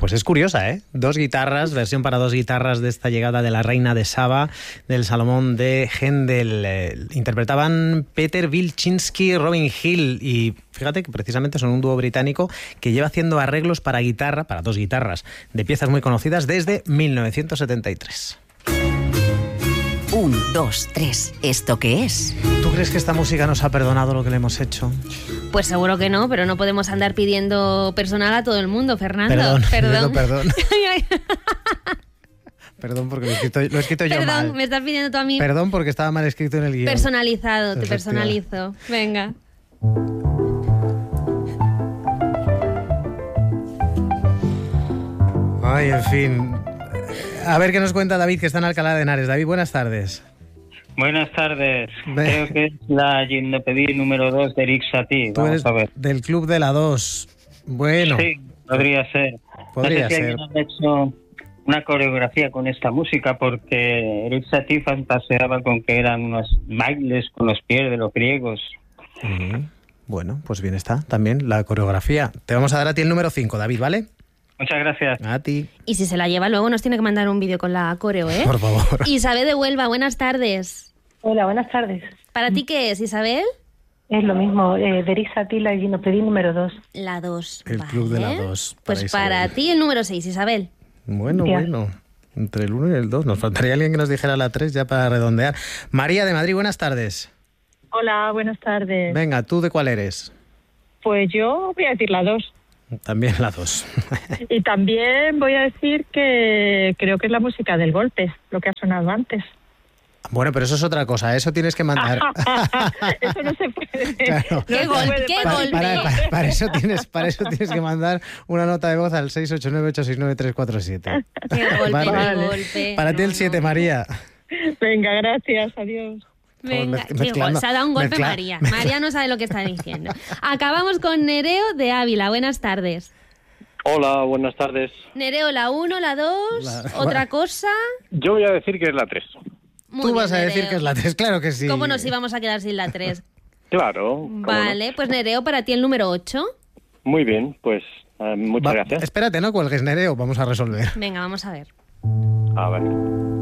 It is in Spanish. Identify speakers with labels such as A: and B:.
A: Pues es curiosa, ¿eh? 2 guitarras, versión para 2 guitarras de esta llegada de la Reina de Saba, del Salomón de Händel. Interpretaban Peter Wilczynski, Robin Hill, y fíjate que precisamente son un dúo británico que lleva haciendo arreglos para guitarra, para 2 guitarras, de piezas muy conocidas desde 1973.
B: 1, 2, 3. ¿Esto qué es?
A: ¿Tú crees que esta música nos ha perdonado lo que le hemos hecho?
C: Pues seguro que no, pero no podemos andar pidiendo personal a todo el mundo, Fernando.
A: Perdón.
C: Ay.
A: Perdón porque lo he escrito yo mal.
C: Perdón, me estás pidiendo tú a mí.
A: Perdón porque estaba mal escrito en el guión.
C: Personalizado, te personalizo. Venga.
A: Ay, en fin. A ver qué nos cuenta David, que está en Alcalá de Henares. David, buenas tardes.
D: Buenas tardes. Creo que es la Gimnopedie número 2 de Eric Satie. Vamos a ver.
A: Del club de la 2. Bueno.
D: Sí, podría ser.
A: Podría
D: no sé si
A: ser.
D: alguien ha hecho una coreografía con esta música, porque Eric Satie fantaseaba con que eran unos bailes con los pies de los griegos.
A: Bueno, pues bien está también la coreografía. Te vamos a dar a ti el número 5, David, ¿vale?
D: Muchas gracias.
A: A ti.
C: Y si se la lleva luego nos tiene que mandar un vídeo con la coreo, ¿eh?
A: Por favor.
C: Isabel de Huelva, buenas tardes.
E: Hola, buenas tardes.
C: ¿Para ti qué es, Isabel?
E: Es lo mismo, de Eric Satie, la Gimnopedie número 2.
C: La 2.
A: El club de la 2.
C: Pues para ti el número 6, Isabel.
A: Bueno. Entre el 1 y el 2. Nos faltaría alguien que nos dijera la 3 ya para redondear. María de Madrid, buenas tardes.
F: Hola, buenas tardes.
A: Venga, ¿tú de cuál eres?
F: Pues yo voy a decir la 2.
A: También la 2.
F: Y también voy a decir que creo que es la música del golpe, lo que ha sonado antes.
A: Bueno, pero eso es otra cosa, eso tienes que mandar.
F: Eso no se puede.
A: Claro.
C: ¿Qué golpe?
A: Para eso tienes que mandar una nota de voz al 689-869-347.
C: Qué golpe,
A: Vale.
C: qué golpe.
A: Para ti el 7, María.
F: Venga, gracias, adiós.
C: Venga,
A: mezclando,
C: se ha dado un golpe
A: mezcla-
C: María. María no sabe lo que está diciendo. Acabamos con Nereo de Ávila. Buenas tardes.
G: Hola, buenas tardes.
C: Nereo, la 1, la 2, otra cosa.
G: Yo voy a decir que es la 3.
C: Muy
A: Tú
C: bien,
A: vas a decir
C: Nereo.
A: que es la 3, claro que sí.
C: ¿Cómo nos íbamos a quedar sin la 3?
G: Claro. ¿cómo
C: Vale, pues Nereo, para ti el número 8.
G: no? Muy bien, pues muchas gracias.
A: Espérate, no cuelgues, Nereo, vamos a resolver.
C: Venga, vamos a ver.
G: A ver.